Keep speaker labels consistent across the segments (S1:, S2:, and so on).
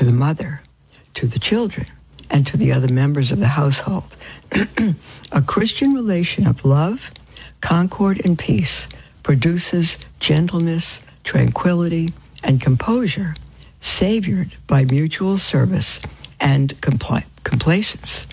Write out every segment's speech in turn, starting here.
S1: to the mother, to the children, and to the other members of the household. A Christian relation of love, concord, and peace produces gentleness, tranquility, and composure, savored by mutual service and complacence.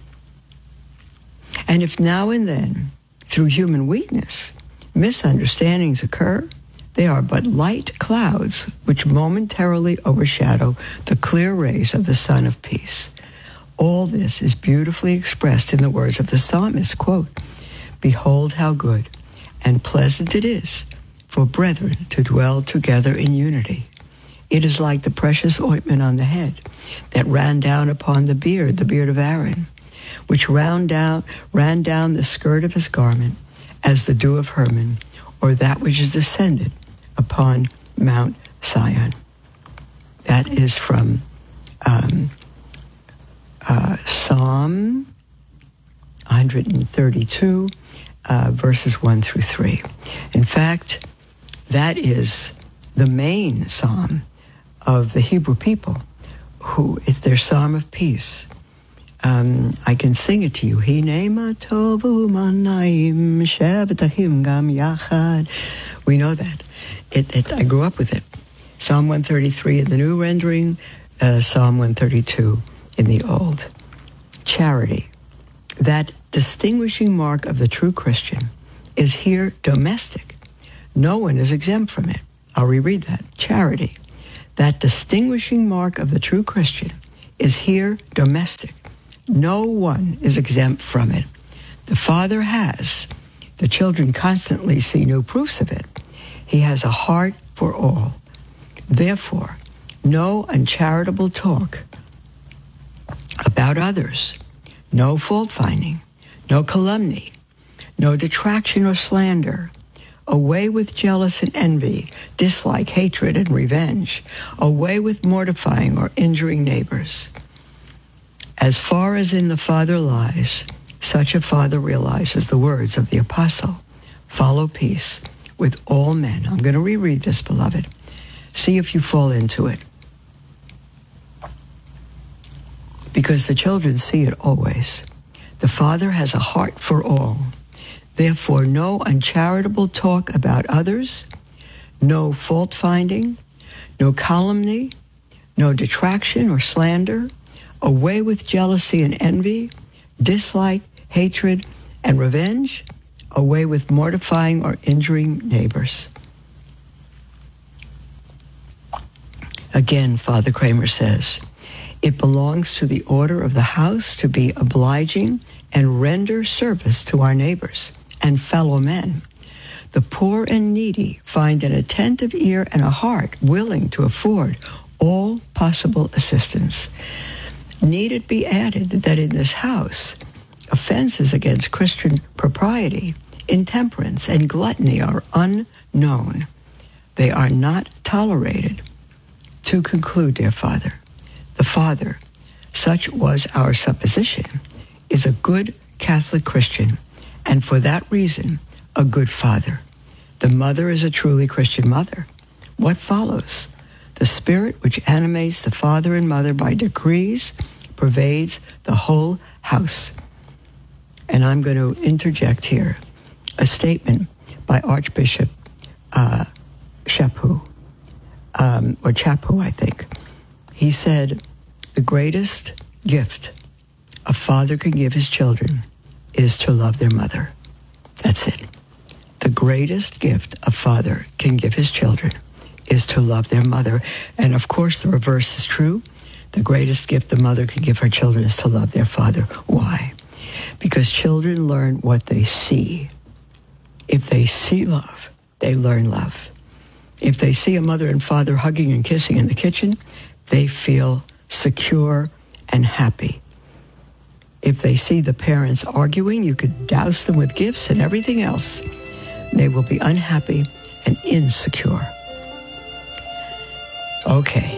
S1: And if now and then, through human weakness, misunderstandings occur, they are but light clouds which momentarily overshadow the clear rays of the sun of peace. All this is beautifully expressed in the words of the psalmist, quote, "Behold how good and pleasant it is for brethren to dwell together in unity. It is like the precious ointment on the head that ran down upon the beard of Aaron, which ran down the skirt of his garment as the dew of Hermon, or that which is descended upon Mount Zion." That is from Psalm 132, verses 1 through 3. In fact, that is the main psalm of the Hebrew people, who it's their psalm of peace. I can sing it to you. Hinei tovu manayim shebetachim gam yachad. We know that. I grew up with it. Psalm 133 in the new rendering, Psalm 132 in the old. Charity, that distinguishing mark of the true Christian, is here domestic. No one is exempt from it. I'll reread that. Charity, that distinguishing mark of the true Christian, is here domestic. No one is exempt from it. The Father has. The children constantly see new proofs of it. He has a heart for all. Therefore, no uncharitable talk about others, no fault-finding, no calumny, no detraction or slander, away with jealous and envy, dislike, hatred, and revenge, away with mortifying or injuring neighbors. As far as in the Father lies, such a Father realizes the words of the Apostle, "Follow peace with all men." I'm going to reread this, beloved. See if you fall into it. Because the children see it always. The Father has a heart for all. Therefore, no uncharitable talk about others, no fault-finding, no calumny, no detraction or slander, away with jealousy and envy, dislike, hatred, and revenge, away with mortifying or injuring neighbors. Again, Father Kramer says, it belongs to the order of the house to be obliging and render service to our neighbors and fellow men. The poor and needy find an attentive ear and a heart willing to afford all possible assistance. Need it be added that in this house, offenses against Christian propriety, intemperance, and gluttony are unknown. They are not tolerated. To conclude, dear Father, the Father, such was our supposition, is a good Catholic Christian, and for that reason, a good father. The mother is a truly Christian mother. What follows? The spirit which animates the father and mother by degrees pervades the whole house. And I'm going to interject here a statement by Archbishop Chaput, I think. He said, the greatest gift a father can give his children is to love their mother. That's it. The greatest gift a father can give his children is to love their mother. And of course, the reverse is true. The greatest gift a mother can give her children is to love their father. Why? Because children learn what they see. If they see love, they learn love. If they see a mother and father hugging and kissing in the kitchen, they feel secure and happy. If they see the parents arguing, you could douse them with gifts and everything else. They will be unhappy and insecure. Okay.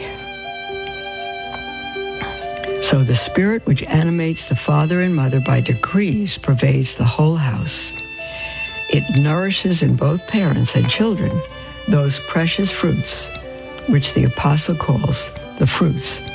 S1: So the spirit which animates the father and mother by degrees pervades the whole house. It nourishes in both parents and children those precious fruits which the apostle calls the fruits